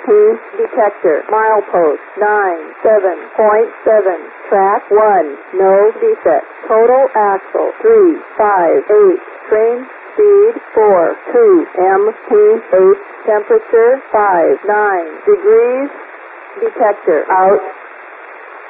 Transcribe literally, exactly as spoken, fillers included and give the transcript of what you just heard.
P detector. Milepost nine seven point seven. Track one. No defect. Total axle three five eight. Train speed four two. M P eight. Temperature five nine degrees. Detector out.